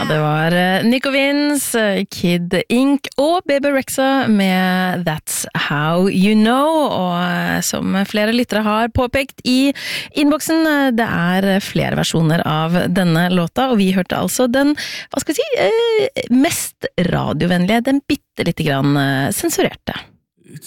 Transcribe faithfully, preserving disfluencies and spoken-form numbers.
det var Nico Vince, Kid Ink og Bebe Rexha med That's How You Know, og som flere lyttere har påpekt i innboksen, det er flere versjoner av denne låta, og vi hørte altså den, hva skal vi si, mest radiovennlige, den bitte litt grann sensurerte.